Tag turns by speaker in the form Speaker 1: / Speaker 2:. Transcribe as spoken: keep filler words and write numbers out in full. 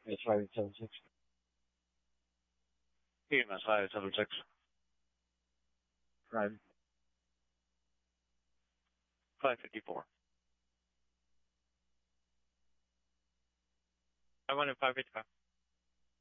Speaker 1: It's five eight seven six.
Speaker 2: E M S five eight seven six.
Speaker 1: Right.
Speaker 2: five fifty-four.
Speaker 3: I wanted five fifty-five.